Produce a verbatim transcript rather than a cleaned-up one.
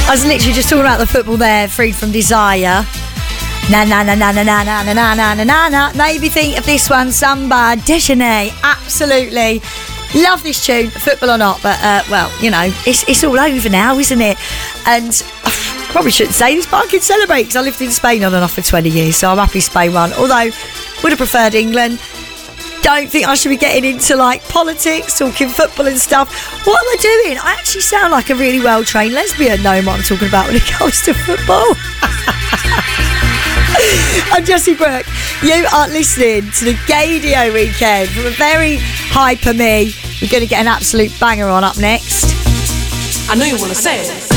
I was literally just talking about the football there, Freed from Desire. Na na na na na na na na na na na na. Maybe think of this one, Samba Déjeuner. Absolutely. Love this tune, football or not, but, uh, well, you know, it's it's all over now, isn't it? And I probably shouldn't say this, but I can celebrate because I lived in Spain on and off for twenty years, so I'm happy Spain won. Although, would have preferred England. Don't think I should be getting into, like, politics, talking football and stuff. What am I doing? I actually sound like a really well-trained lesbian, knowing what I'm talking about when it comes to football. I'm Jessie Brooke. You are listening to the Gaydio Weekend from a very hyper me. We're going to get an absolute banger on up next. I know you want to say it.